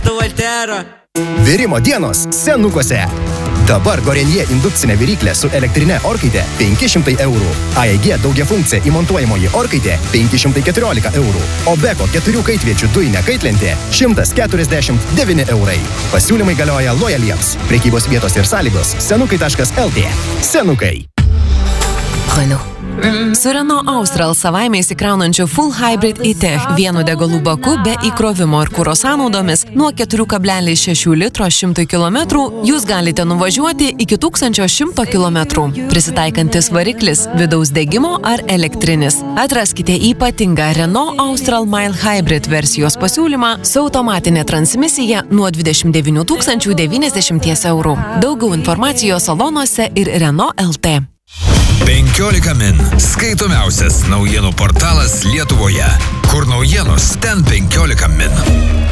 mėgstu Valterą. Virimo dienos Senukuose. Dabar Gorenje indukcinė viryklė su elektrinė orkaitė 500 eurų. AEG daugiafunkcija įmontuojamoji orkaitė 514 eurų. O Beko 4 kaitviečių dujinė kaitlentė 149 eurai. Pasiūlymai galioja lojaliems. Prekybos vietos ir sąlygos senukai.lt. Senukai. Renault. Su Renault Austral savaime įsikraunančiu Full Hybrid e-Tech vienu degalų baku be įkrovimo ir kuro sąnaudomis nuo 4,6 litro 100 km jūs galite nuvažiuoti iki 1100 km. Prisitaikantis variklis, vidaus degimo ar elektrinis. Atraskite ypatingą Renault Austral Mile Hybrid versijos pasiūlymą su automatinė transmisija nuo 29 090 eurų. Daugiau informacijos salonuose ir Renault LT. 15 min. Skaitomiausias naujienų portalas Lietuvoje. Kur naujienos, ten 15 min.